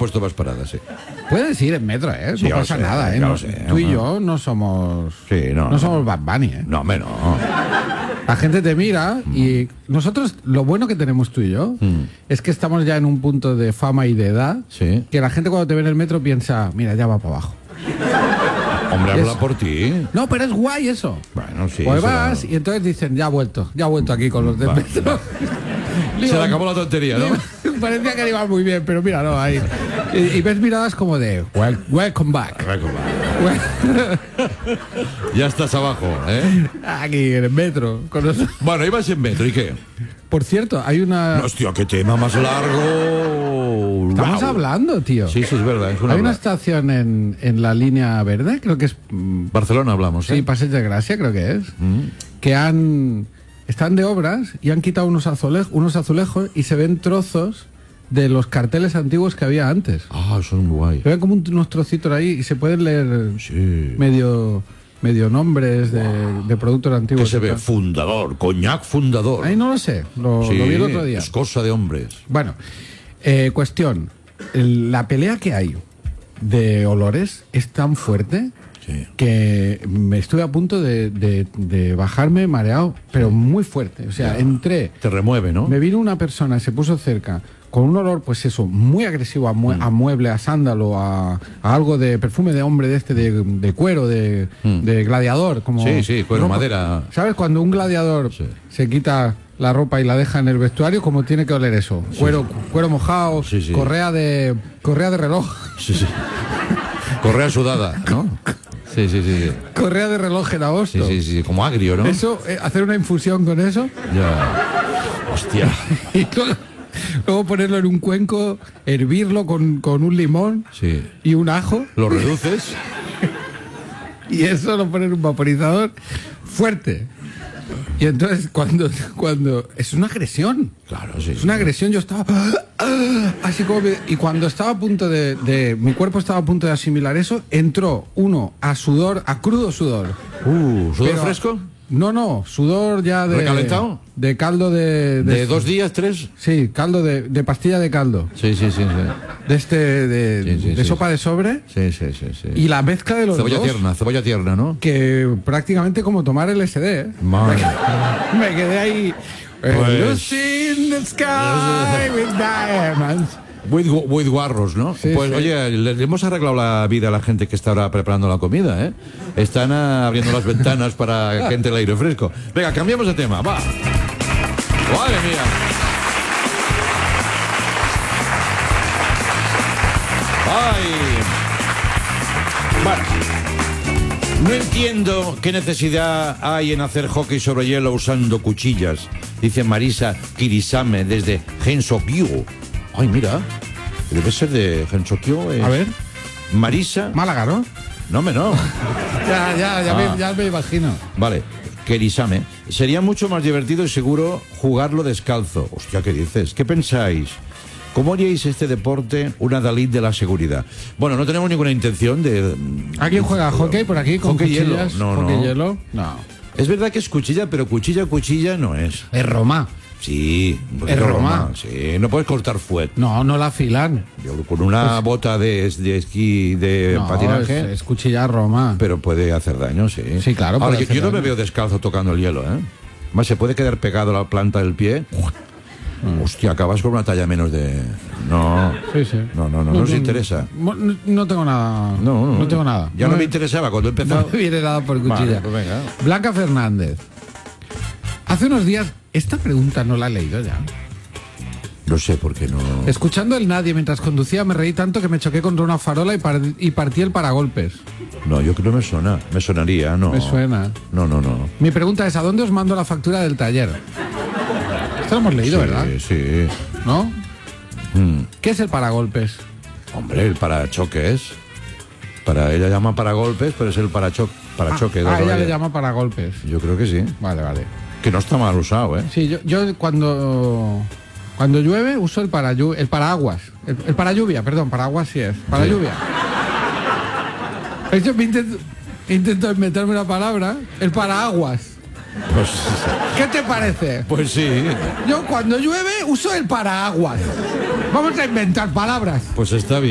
puesto más paradas, sí. Puedes ir en metro, ¿eh? Sí, No ya lo pasa sé, nada, ¿eh? ya No- lo sé, tú y hombre. yo no somos... Sí, no. somos Bad Bunny, ¿eh? No, hombre, no. La gente te mira y nosotros, lo bueno que tenemos tú y yo, es que estamos ya en un punto de fama y de edad, Sí. que la gente cuando te ve en el metro piensa, mira, ya va para abajo. Hombre, habla Eso. por ti. No, pero es guay eso. Bueno, sí. Pues será- vas y entonces dicen, ya ha vuelto aquí con los del Va, metro. Se le acabó la tontería, ¿no? Parecía que iba muy bien, pero mira, no, ahí. Y ves miradas como de, welcome back. Ya estás abajo, ¿eh? Aquí en el metro. Con los- Bueno, ibas en metro, ¿y qué? Por cierto, hay una... Hostia, qué tema más largo. Estamos Guau. hablando, tío. Sí, sí, es verdad. Es una Hay una habla- estación en la línea verde, creo que es... Barcelona hablamos, ¿eh? Sí, Passeig de Gracia, creo que es. Que están de obras y han quitado unos azulejos y se ven trozos de los carteles antiguos que había antes. Ah, son guay. Se ven como unos trocitos ahí y se pueden leer Sí. medio nombres de productos ¿Qué antiguos. se y ve? tal. Fundador, coñac fundador. Ahí no lo sé, lo Sí, vi el otro día. es cosa de hombres. Bueno, cuestión. La pelea que hay de olores es tan fuerte Sí. que me estuve a punto de bajarme mareado, pero muy fuerte. O sea, entré, Te remueve, ¿no? me vino una persona, se puso cerca, con un olor, pues eso, muy agresivo a mueble, a sándalo, a algo de perfume de hombre de este, de cuero, de gladiador. Como Sí, sí, cuero, madera. ¿Sabes? Cuando un gladiador Sí. se quita la ropa y la deja en el vestuario, ¿cómo tiene que oler eso? Cuero mojado, Sí, sí. correa de reloj. Sí, sí. Correa sudada, ¿no? Sí, sí, sí. Correa de reloj en agosto. Sí, sí, sí. Como agrio, ¿no? Eso, hacer una infusión con eso Ya. Hostia. y luego ponerlo en un cuenco, hervirlo con un limón Sí. y un ajo Lo reduces. y eso lo poner en un vaporizador fuerte. Y entonces cuando es una agresión. Claro, sí. Es una agresión, yo estaba así como y cuando estaba a punto mi cuerpo estaba a punto de asimilar eso, entró uno a crudo sudor. ¿Sudor Pero- fresco? No, sudor ya de ¿Recalentado? de caldo ¿De 2 días, 3? Sí, caldo de pastilla de caldo. Sí, sí, sí. Sí, De Sí, sí, de sí. sopa de sobre sí, sí. Sí. y la mezcla de los Cebolla tierna, ¿no? que prácticamente como tomar LSD, ¿eh? Madre. Me quedé ahí. Pues- Lucy in the sky with diamonds. With guarros, ¿no? Sí, pues sí. oye, le hemos arreglado la vida a la gente que está ahora preparando la comida, ¿eh? Están abriendo las ventanas para que entre el aire fresco. Venga, cambiamos de tema, va. Madre mía. Ay. Bueno. No entiendo qué necesidad hay en hacer hockey sobre hielo usando cuchillas, dice Marisa Kirisame desde Gensokyo. Ay, mira, debe ser de Gensokyo. A ver, Marisa. Málaga, ¿no? No, me no. Ya me imagino. Vale, Kirisame. Sería mucho más divertido y seguro jugarlo descalzo. Hostia, ¿qué dices? ¿Qué pensáis? ¿Cómo haríais este deporte una Dalí de la seguridad? Bueno, no tenemos ninguna intención de... ¿Alguien juega hockey por aquí con Hockey hielo? cuchillas? No, ¿Hockey no. hielo? No. Es verdad que es cuchilla, pero cuchilla no es. Es Roma. Sí, un poquito Es Roma. Roma. Sí, no puedes cortar fuet. No la afilan. Yo, con una bota de esquí, de No, patinaje, es cuchilla Roma. pero puede hacer daño, sí. Sí, claro, Ahora, puede yo hacer no me daño. veo descalzo tocando el hielo, ¿eh? Más se puede quedar pegado a la planta del pie. Hostia, acabas con una talla menos de... No, Sí, sí. no nos interesa. No tengo nada. No tengo nada. Ya no me interesaba cuando empezó. No me viene nada por cuchilla. Vale, pues venga. Blanca Fernández. Hace unos días, esta pregunta no la he leído ya. No sé por qué no... Escuchando el nadie mientras conducía me reí tanto que me choqué contra una farola y partí el paragolpes. No, yo creo que me suena. Me sonaría, no. Me suena. No. Mi pregunta es, ¿a dónde os mando la factura del taller? Esto lo hemos leído, ¿verdad? Sí. ¿No? ¿Qué es el paragolpes? Hombre, el parachoques. Ella llama paragolpes, pero es el parachoque. Ella le llama paragolpes. Yo creo que sí. Vale. Que no está mal usado, ¿eh? Sí, yo cuando llueve uso el paraguas. El paralluvia, perdón, paraguas sí es. Para lluvia. Yo intento inventarme una palabra. El paraguas. Pues, ¿Qué te parece? pues sí. Yo cuando llueve uso el paraguas. Vamos a inventar palabras. Pues está bien.